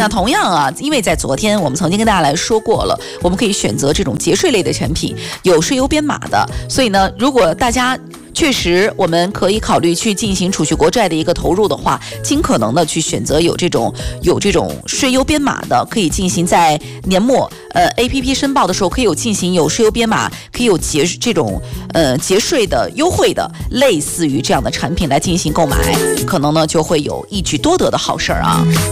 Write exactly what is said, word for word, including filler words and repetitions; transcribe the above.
那同样啊，因为在昨天我们曾经跟大家来说过了，我们可以选择这种节税类的产品，有税优编码的。所以呢，如果大家确实我们可以考虑去进行储蓄国债的一个投入的话，尽可能的去选择有这种有这种税优编码的，可以进行在年末呃 A P P 申报的时候可以有进行有税优编码，可以有节这种呃节税的优惠的，类似于这样的产品来进行购买，可能呢就会有一举多得的好事儿啊。